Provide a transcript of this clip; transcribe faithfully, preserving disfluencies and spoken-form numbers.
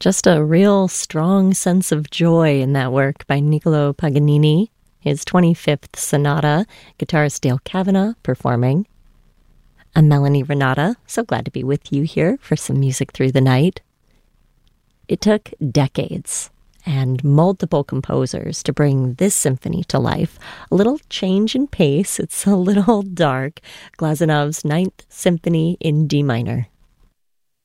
Just a real strong sense of joy in that work by Niccolo Paganini, his twenty-fifth sonata, guitarist Dale Kavanagh performing. I'm Melanie Renata, so glad to be with you here for some music through the night. It took decades and multiple composers to bring this symphony to life. A little change in pace, it's a little dark. Glazunov's Ninth Symphony in D minor.